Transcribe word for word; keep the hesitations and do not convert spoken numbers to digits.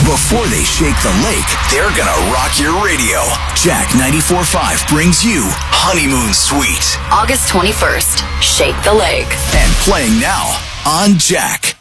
Before they shake the lake, they're gonna rock your radio. Jack ninety-four point five brings you Honeymoon Suite. August twenty-first, Shake the Lake. And playing now on Jack.